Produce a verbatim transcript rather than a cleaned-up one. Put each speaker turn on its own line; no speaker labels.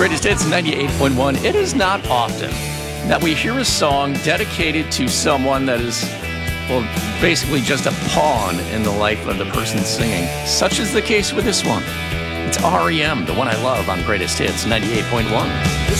Greatest Hits ninety-eight point one. It is not often that we hear a song dedicated to someone that is, well, basically just a pawn in the life of the person singing. Such is the case with this one. It's R E M, the one I love on Greatest Hits ninety-eight point one.